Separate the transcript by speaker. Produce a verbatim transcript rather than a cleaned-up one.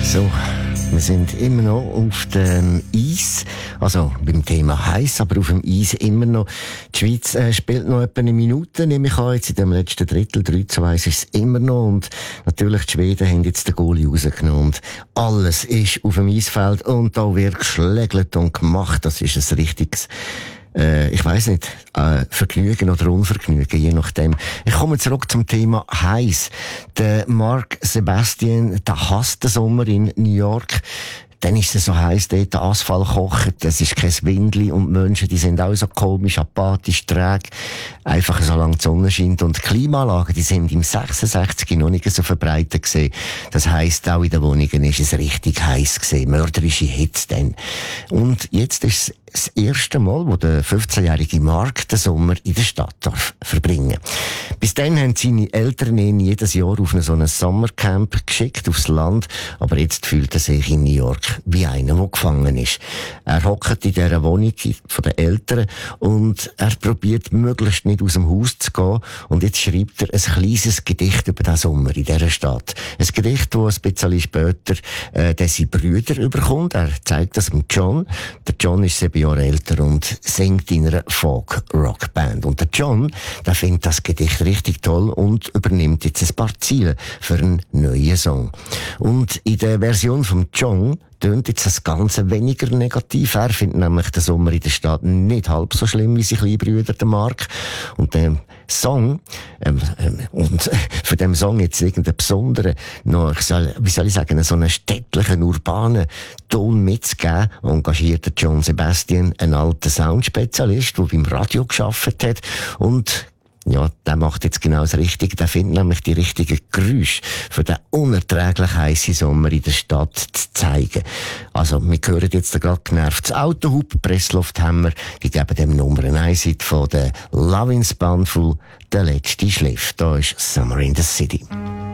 Speaker 1: So, wir sind immer noch auf dem Eis, also beim Thema heiß, aber auf dem Eis immer noch. Die Schweiz äh, spielt noch etwa eine Minute, nehme ich an, jetzt in dem letzten Drittel, drei zu eins ist es immer noch, und natürlich die Schweden haben jetzt den Goalie rausgenommen und alles ist auf dem Eisfeld und da wird geschlägelt und gemacht, das ist ein richtiges Äh, ich weiss nicht, äh, Vergnügen oder Unvergnügen, je nachdem. Ich komme zurück zum Thema heiß. Der Mark Sebastian, der hasst den Sommer in New York. Dann ist es so heiß, dort der Asphalt kocht, es ist kein Windli und die Menschen, die sind auch so komisch, apathisch, träge, einfach solange die Sonne scheint. Und die Klimaanlagen, die sind im sechsundsechzig noch nicht so verbreitet gewesen. Das heisst, auch in den Wohnungen ist es richtig heiß gewesen, mörderische Hitze dann. Und jetzt ist es das erste Mal, wo der fünfzehnjährige Mark den Sommer in der Stadt darf verbringen. Bis dann haben seine Eltern ihn jedes Jahr auf so ein Sommercamp geschickt aufs Land, aber jetzt fühlt er sich in New York wie einer, der gefangen ist. Er hockt in dieser Wohnung von den Eltern und er probiert möglichst nicht aus dem Haus zu gehen, und jetzt schreibt er ein kleines Gedicht über den Sommer in dieser Stadt. Ein Gedicht, das ein bisschen später äh, seine Brüder überkommt. Er zeigt das dem John. Der John ist sieben Jahre älter und singt in einer Folk-Rock-Band. Und der John, der findet das Gedicht richtig toll und übernimmt jetzt ein paar Ziele für einen neuen Song. Und in der Version von John tönt jetzt das Ganze weniger negativ. Er findet nämlich den Sommer in der Stadt nicht halb so schlimm wie sein kleiner Bruder, der Mark. Und der Song, ähm, ähm, und für den Song jetzt irgendeinen besonderen, noch, ich soll, wie soll ich sagen, so einen städtlichen, urbanen Ton mitzugeben, engagiert der John Sebastian, einen alten Soundspezialist, der beim Radio gearbeitet hat, und ja, der macht jetzt genau das Richtige. Der findet nämlich die richtigen Geräusche für den unerträglich heissen Sommer in der Stadt zu zeigen. Also, wir hören jetzt gerade genervtes Autohub, Presslufthammer, die geben dem Nummer eins von der Lovin' Spanful, der letzte schläft. Da ist Summer in the City.